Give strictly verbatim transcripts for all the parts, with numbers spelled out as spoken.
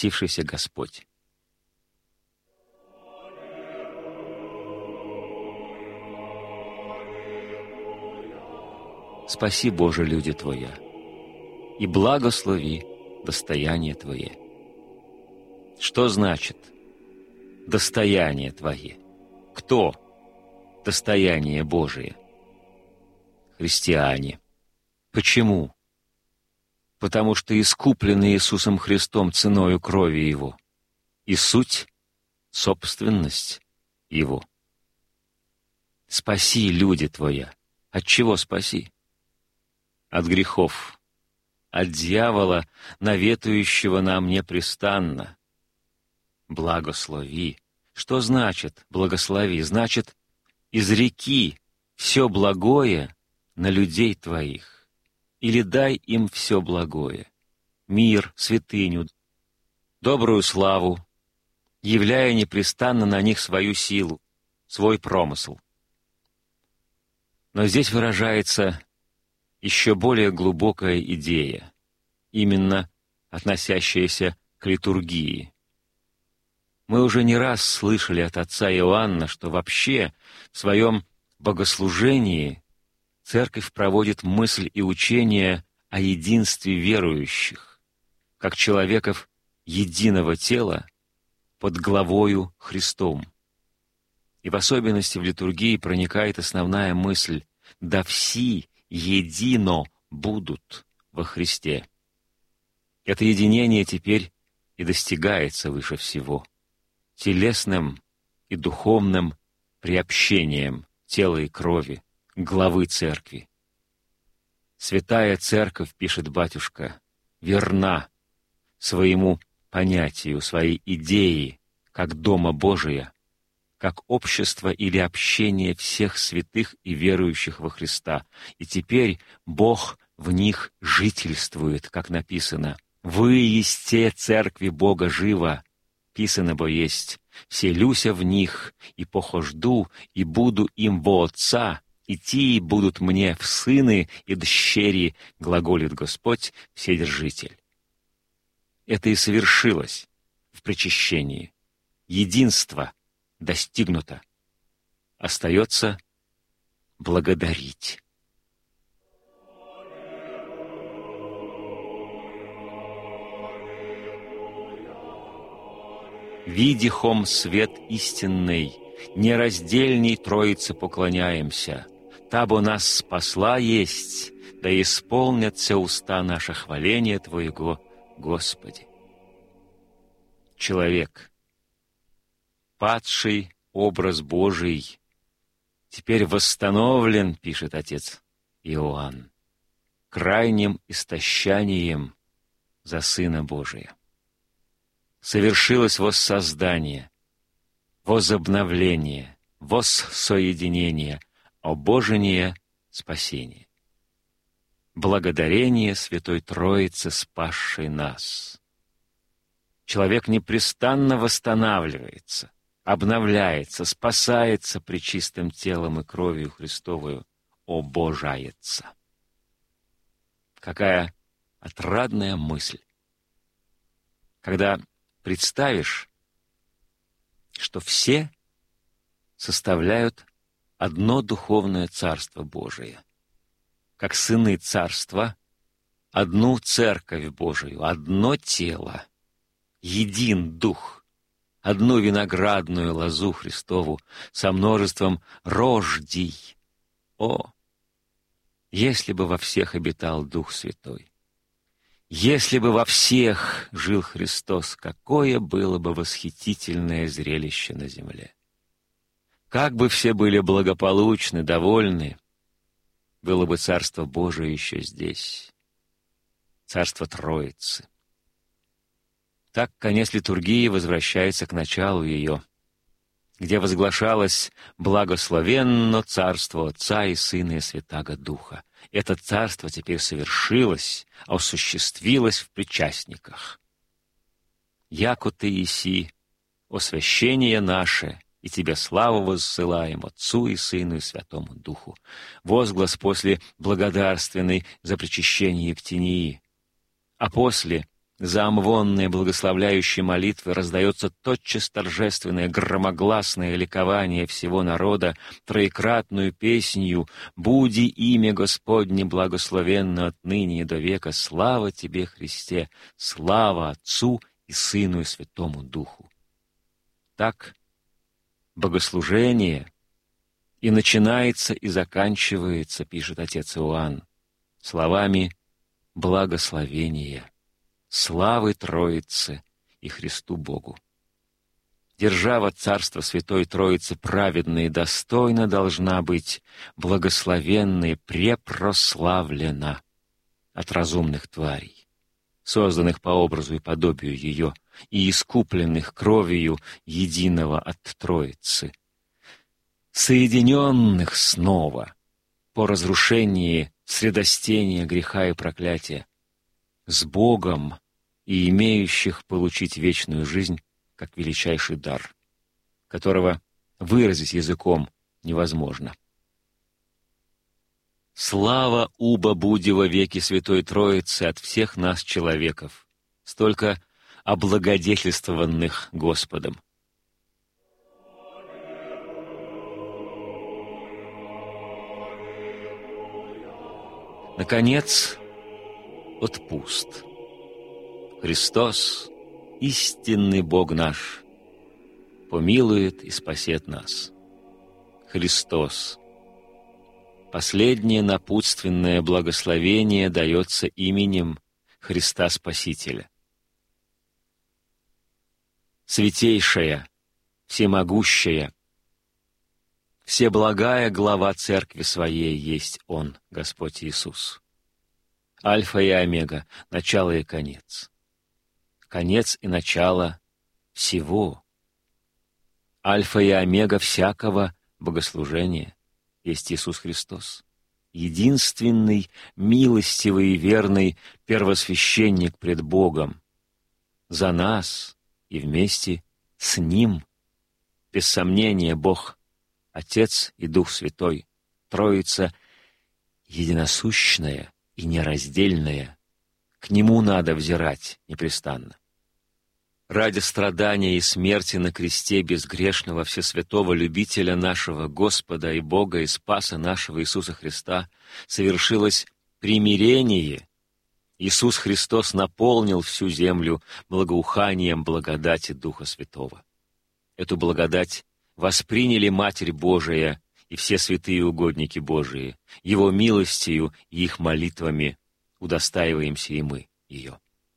Спасившийся Господь. Спаси, Боже, люди Твоя, и благослови достояние Твое. Что значит достояние Твое? Кто достояние Божие? Христиане. Почему? Потому что искуплены Иисусом Христом ценою крови Его, и суть — собственность Его. Спаси, люди Твоя. От чего спаси? От грехов, от дьявола, наветующего нам непрестанно. Благослови. Что значит благослови? Значит, изреки все благое на людей Твоих, или дай им все благое, мир, святыню, добрую славу, являя непрестанно на них свою силу, свой промысл. Но здесь выражается еще более глубокая идея, именно относящаяся к литургии. Мы уже не раз слышали от отца Иоанна, что вообще в своем богослужении Церковь проводит мысль и учение о единстве верующих, как человеков единого тела под главою Христом. И в особенности в литургии проникает основная мысль «да все едино будут во Христе». Это единение теперь и достигается выше всего телесным и духовным приобщением тела и крови главы Церкви. Святая Церковь, пишет батюшка, верна своему понятию, своей идее, как Дома Божия, как общество или общение всех святых и верующих во Христа. И теперь Бог в них жительствует, как написано. «Вы есте церкви Бога живо», писано бо есть, «вселюся в них, и похожду, и буду им во Отца, и ти будут мне в сыны и дщери, глаголит Господь, Вседержитель». Это и совершилось в причащении. Единство достигнуто. Остается благодарить. Видихом свет истинный, нераздельней Троице поклоняемся. Табо нас спасла есть, да исполнятся уста наше хваления Твоего, Господи. Человек, падший образ Божий, теперь восстановлен, пишет отец Иоанн, крайним истощанием за Сына Божия. Совершилось воссоздание, возобновление, воссоединение, обожение, спасение. Благодарение Святой Троице, спасшей нас. Человек непрестанно восстанавливается, обновляется, спасается пречистым телом и кровью Христовою, обожается. Какая отрадная мысль, когда представишь, что все составляют одно духовное Царство Божие, как сыны Царства, одну Церковь Божию, одно тело, един Дух, одну виноградную лозу Христову со множеством рождий. О, если бы во всех обитал Дух Святой! Если бы во всех жил Христос, какое было бы восхитительное зрелище на земле! Как бы все были благополучны, довольны, было бы Царство Божие еще здесь, Царство Троицы. Так конец литургии возвращается к началу ее, где возглашалось «Благословенно Царство Отца и Сына и Святаго Духа». Это царство теперь совершилось, осуществилось в причастниках. «Яко Ты еси, освящение наше, и Тебе славу воссылаем Отцу и Сыну и Святому Духу». Возглас после благодарственной за причащение Евтинии, а после За омвонные благословляющие молитвы раздается тотчас торжественное громогласное ликование всего народа троекратную песнью «Буди имя Господне благословенно отныне и до века, слава Тебе, Христе, слава Отцу и Сыну и Святому Духу». Так богослужение и начинается, и заканчивается, пишет отец Иоанн, словами благословения, славы Троице и Христу Богу. Держава Царства Святой Троицы праведна и достойна должна быть, благословенна и препрославлена от разумных тварей, созданных по образу и подобию ее, и искупленных кровью единого от Троицы, соединенных снова по разрушении средостения греха и проклятия с Богом и имеющих получить вечную жизнь как величайший дар, которого выразить языком невозможно. Слава уба буди во веки Святой Троицы от всех нас, человеков, столько облагодетельствованных Господом. Наконец, отпуст. Христос, истинный Бог наш, помилует и спасет нас. Христос. Последнее напутственное благословение дается именем Христа Спасителя. Святейшая, всемогущая, всеблагая глава Церкви Своей есть Он, Господь Иисус. Альфа и Омега, начало и конец. Конец и начало всего. Альфа и Омега всякого богослужения есть Иисус Христос, единственный, милостивый и верный первосвященник пред Богом, за нас и вместе с Ним, без сомнения, Бог, Отец и Дух Святой, Троица единосущная и нераздельная, к Нему надо взирать непрестанно. Ради страдания и смерти на кресте безгрешного всесвятого любителя нашего Господа и Бога и Спаса нашего Иисуса Христа совершилось примирение. Иисус Христос наполнил всю землю благоуханием благодати Духа Святого. Эту благодать восприняли Матерь Божия и все святые угодники Божии. Его милостью и их молитвами удостаиваемся и мы ее.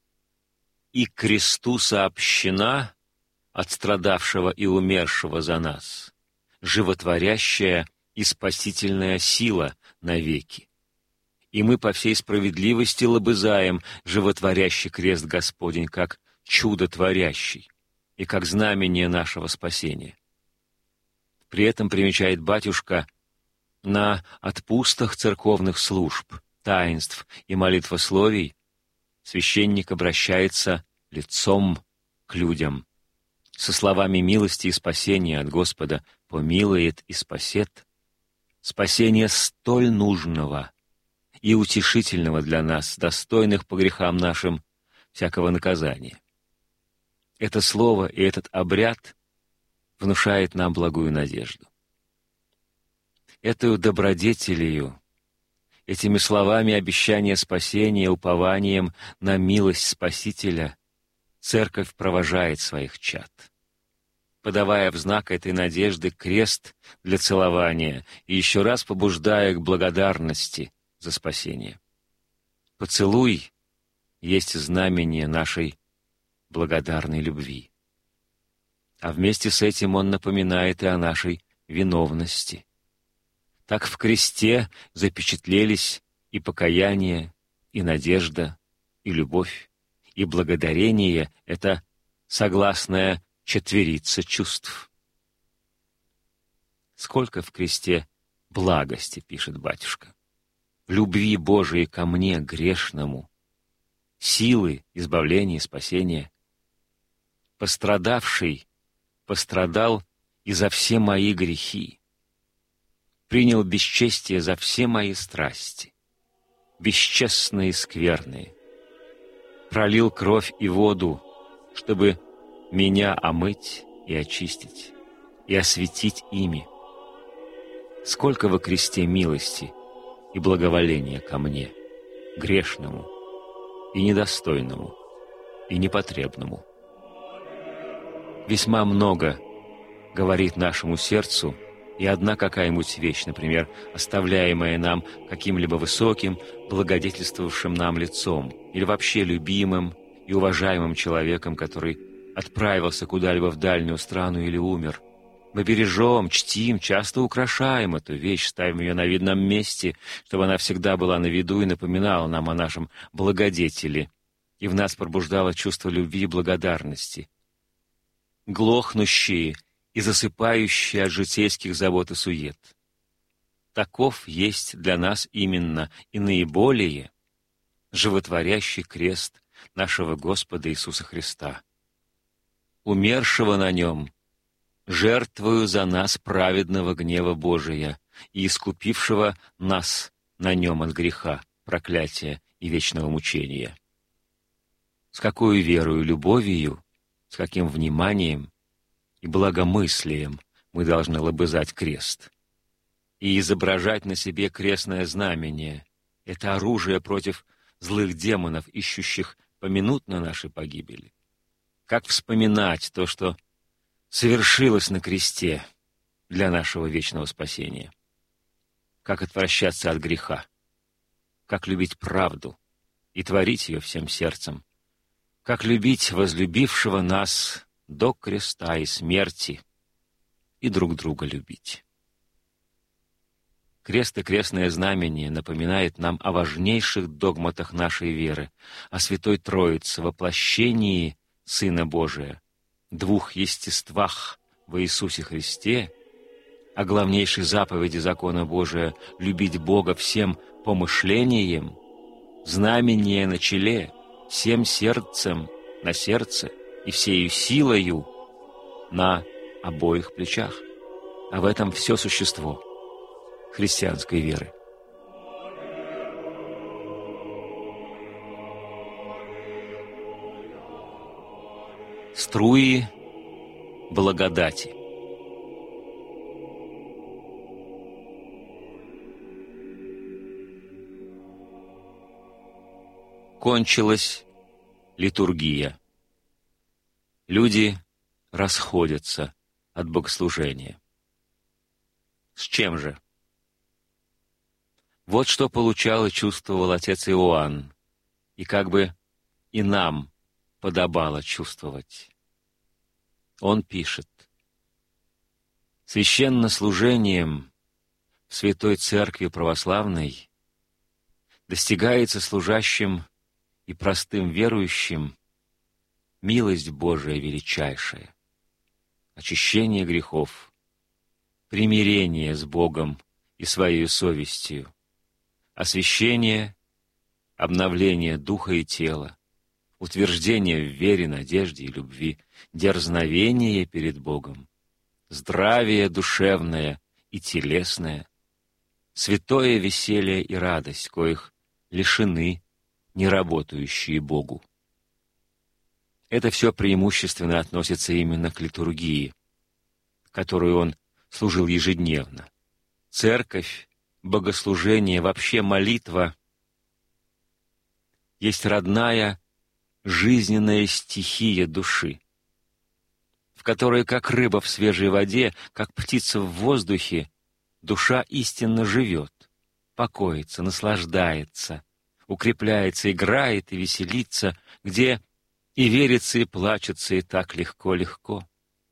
И к кресту сообщена от страдавшего и умершего за нас животворящая и спасительная сила навеки. И мы по всей справедливости лобызаем животворящий крест Господень как чудотворящий и как знамение нашего спасения. При этом, примечает батюшка, на отпустах церковных служб, таинств и молитвословий священник обращается лицом к людям со словами милости и спасения от Господа «помилует и спасет», спасение столь нужного и утешительного для нас, достойных по грехам нашим всякого наказания. Это слово и этот обряд внушает нам благую надежду. Этою добродетелью, этими словами обещания спасения, упованием на милость Спасителя, Церковь провожает своих чад, подавая в знак этой надежды крест для целования и еще раз побуждая к благодарности за спасение. Поцелуй есть знамение нашей благодарной любви. А вместе с этим он напоминает и о нашей виновности. Так в кресте запечатлелись и покаяние, и надежда, и любовь, и благодарение — это согласная четверица чувств. Сколько в кресте благости, пишет батюшка, в любви Божией ко мне, грешному, силы, избавления и спасения. Пострадавший пострадал и за все мои грехи, принял бесчестие за все мои страсти, бесчестные и скверные, пролил кровь и воду, чтобы меня омыть и очистить, и осветить ими. Сколько во кресте милости и благоволения ко мне, грешному и недостойному, и непотребному. Весьма много говорит нашему сердцу и одна какая-нибудь вещь, например, оставляемая нам каким-либо высоким, благодетельствовавшим нам лицом, или вообще любимым и уважаемым человеком, который отправился куда-либо в дальнюю страну или умер. Мы бережем, чтим, часто украшаем эту вещь, ставим ее на видном месте, чтобы она всегда была на виду и напоминала нам о нашем благодетеле, и в нас пробуждало чувство любви и благодарности. Глохнущие и засыпающие от житейских забот и сует. Таков есть для нас именно и наиболее животворящий крест нашего Господа Иисуса Христа, умершего на нем, жертвою за нас праведного гнева Божия и искупившего нас на нем от греха, проклятия и вечного мучения. С какой верою, любовью, с каким вниманием и благомыслием мы должны лобызать крест и изображать на себе крестное знамение. Это оружие против злых демонов, ищущих поминутно нашей погибели. Как вспоминать то, что совершилось на кресте для нашего вечного спасения? Как отвращаться от греха? Как любить правду и творить ее всем сердцем? Как любить возлюбившего нас до креста и смерти и друг друга любить? Крест и крестное знамение напоминает нам о важнейших догматах нашей веры, о Святой Троице, воплощении Сына Божия, двух естествах во Иисусе Христе, о главнейшей заповеди закона Божия — любить Бога всем помышлением, знамение на челе, всем сердцем на сердце и всею силою на обоих плечах. А в этом все существо христианской веры. Струи благодати. Кончилась литургия. Люди расходятся от богослужения. С чем же? Вот что получал и чувствовал отец Иоанн, и как бы и нам подобало чувствовать. Он пишет: «Священнослужением в Святой Церкви Православной достигается служащим и простым верующим милость Божия величайшая, очищение грехов, примирение с Богом и своей совестью, освящение, обновление духа и тела, утверждение в вере, надежде и любви, дерзновение перед Богом, здравие душевное и телесное, святое веселье и радость, коих лишены неработающие Богу». Это все преимущественно относится именно к литургии, которую он служил ежедневно. Церковь, богослужение, вообще молитва есть родная жизненная стихия души, в которой, как рыба в свежей воде, как птица в воздухе, душа истинно живет, покоится, наслаждается, укрепляется, играет и веселится, где и верится, и плачется, и так легко-легко.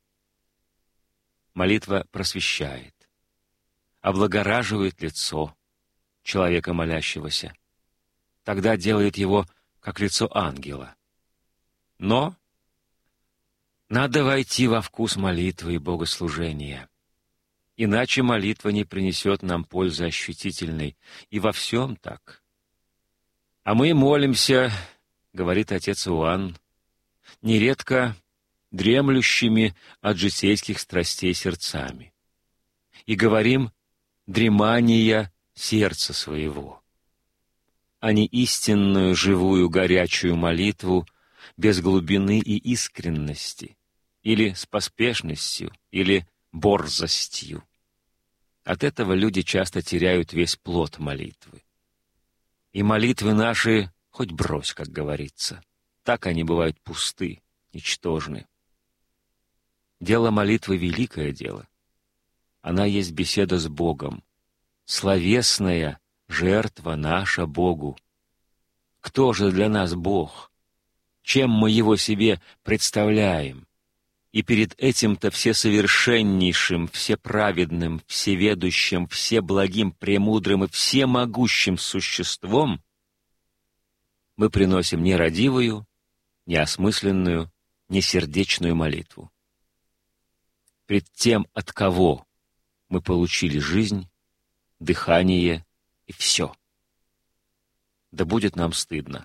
Молитва просвещает, облагораживает лицо человека молящегося, тогда делает его как лицо ангела. Но надо войти во вкус молитвы и богослужения, иначе молитва не принесет нам пользы ощутительной, и во всем так. А мы молимся, говорит отец Иоанн, нередко дремлющими от житейских страстей сердцами, и говорим дремания сердца своего. а не истинную, живую, горячую молитву без глубины и искренности, или с поспешностью, или борзостью. От этого люди часто теряют весь плод молитвы. И молитвы наши хоть брось, как говорится. Так они бывают пусты, ничтожны. Дело молитвы — великое дело. Она есть беседа с Богом, словесная жертва наша Богу. Кто же для нас Бог? Чем мы Его себе представляем? И перед этим-то всесовершеннейшим, всеправедным, всеведущим, всеблагим, премудрым и всемогущим существом мы приносим нерадивую, неосмысленную, несердечную молитву. Пред тем, от кого мы получили жизнь, дыхание и все. Да будет нам стыдно.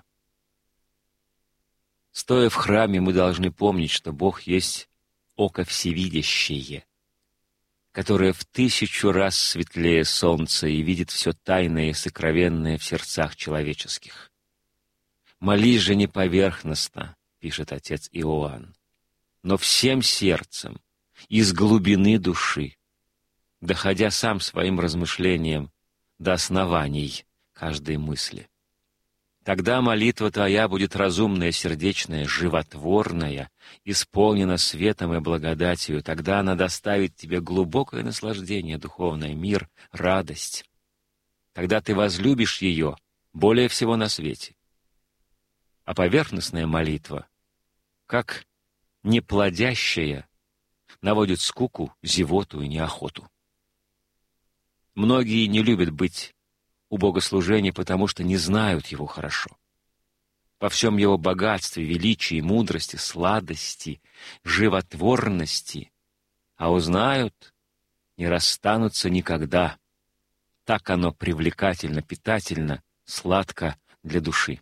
Стоя в храме, мы должны помнить, что Бог есть око всевидящее, которое в тысячу раз светлее солнца и видит все тайное и сокровенное в сердцах человеческих. «Молись же не поверхностно», — пишет отец Иоанн, «но всем сердцем, из глубины души, доходя сам своим размышлением до оснований каждой мысли. Тогда молитва твоя будет разумная, сердечная, животворная, исполнена светом и благодатью. Тогда она доставит тебе глубокое наслаждение, духовный мир, радость. Тогда ты возлюбишь ее более всего на свете. А поверхностная молитва, как неплодящая, наводит скуку, зевоту и неохоту. Многие не любят быть у богослужения, потому что не знают его хорошо. Во всем его богатстве, величии, мудрости, сладости, животворности, а узнают, не расстанутся никогда. Так оно привлекательно, питательно, сладко для души.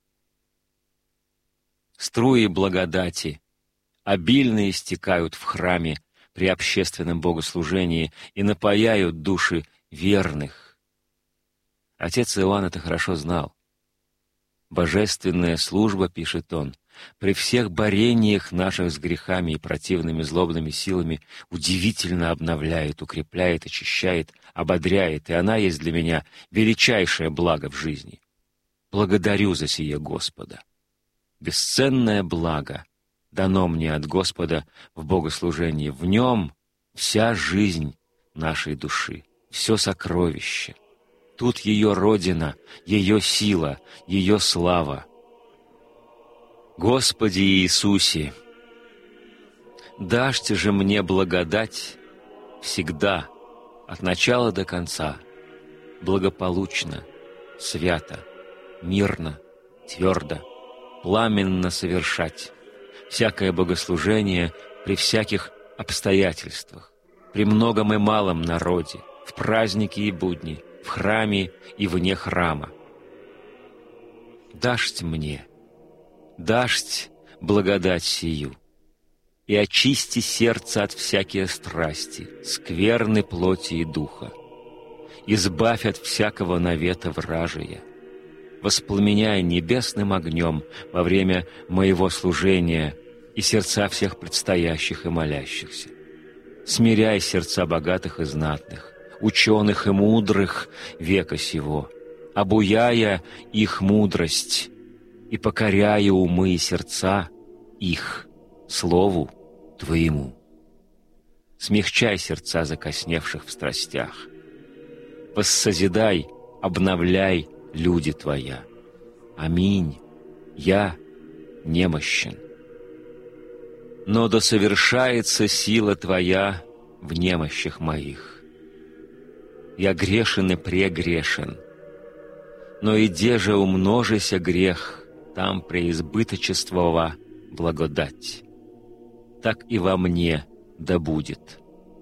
Струи благодати обильно истекают в храме при общественном богослужении и напояют души верных. Отец Иоанн это хорошо знал. «Божественная служба, — пишет он, — при всех борениях наших с грехами и противными злобными силами удивительно обновляет, укрепляет, очищает, ободряет, и она есть для меня величайшее благо в жизни. Благодарю за сие Господа. Бесценное благо дано мне от Господа в богослужении. В нем вся жизнь нашей души, все сокровище. Тут ее родина, ее сила, ее слава. Господи Иисусе, дашь же мне благодать всегда, от начала до конца, благополучно, свято, мирно, твердо, пламенно совершать всякое богослужение при всяких обстоятельствах, при многом и малом народе, в праздники и будни, в храме и вне храма. Дашь мне, дашь благодать сию, и очисти сердце от всякие страсти, скверны плоти и духа, избавь от всякого навета вражия, воспламеняя небесным огнем во время моего служения и сердца всех предстоящих и молящихся. Смиряй сердца богатых и знатных, ученых и мудрых века сего, обуяя их мудрость и покоряя умы и сердца их слову Твоему. Смягчай сердца закосневших в страстях. Воссозидай, обновляй люди Твоя. Аминь. Я немощен. Но да совершается сила Твоя в немощах моих. Я грешен и прегрешен, но иде же умножися грех, там преизбыточествова благодать. Так и во мне да будет.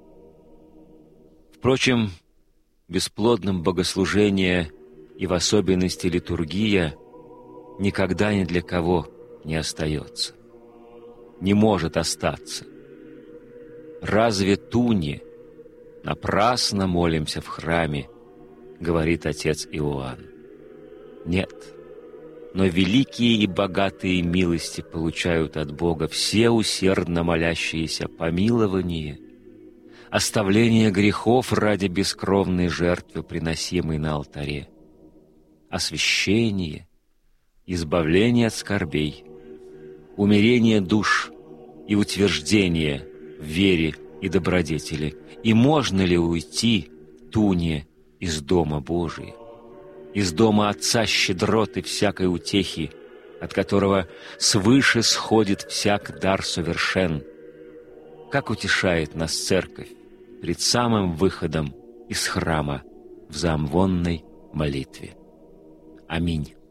Впрочем, бесплодным богослужение и в особенности литургия никогда ни для кого не остается, не может остаться. Разве туне напрасно молимся в храме, говорит отец Иоанн. Нет. Но великие и богатые милости получают от Бога все усердно молящиеся помилование, оставление грехов ради бескровной жертвы, приносимой на алтаре, освящение, избавление от скорбей, умирение душ и утверждение в вере и добродетели. И можно ли уйти, туне, из дома Божия, из дома Отца щедроты всякой утехи, от которого свыше сходит всяк дар совершен? Как утешает нас Церковь пред самым выходом из храма в заамвонной молитве. Аминь.